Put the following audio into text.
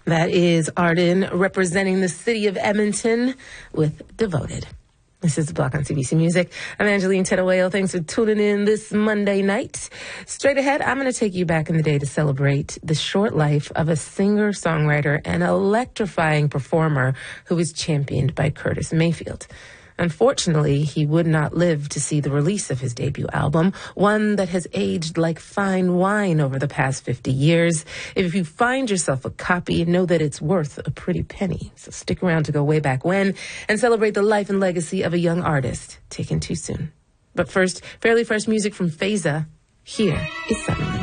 That is Arden representing the city of Edmonton with Devoted. This is The Block on CBC Music. I'm Angeline Tedowayo. Thanks for tuning in this Monday night. Straight ahead, I'm going to take you back in the day to celebrate the short life of a singer-songwriter and electrifying performer who was championed by Curtis Mayfield. Unfortunately, he would not live to see the release of his debut album, one that has aged like fine wine over the past 50 years. If you find yourself a copy, know that it's worth a pretty penny. So stick around to go way back when and celebrate the life and legacy of a young artist taken too soon. But first, fairly fresh music from Feza. Here is Suddenly.